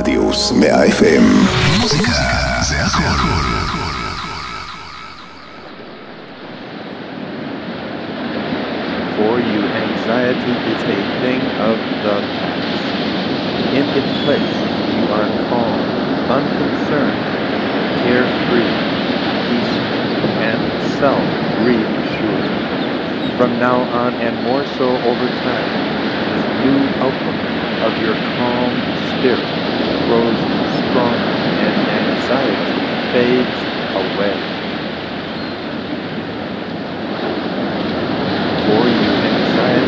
רדיוס 100 FM. מוזיקה זה הכל. For you, anxiety is a thing of the past. In its place, you are calm, unconcerned, carefree, peaceful, and self-reassured. From now on, and more so over time, this new outlook of your calm spirit grows stronger, and anxiety fades away.